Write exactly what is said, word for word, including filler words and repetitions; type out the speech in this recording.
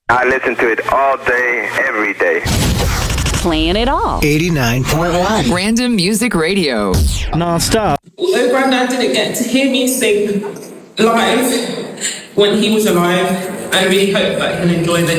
I listen to it all day, every day. Playing it all. eighty-nine point one. Random Music Radio. Non-stop. Although Grandad didn't get to hear me sing live when he was alive, I really hope that he'll enjoy the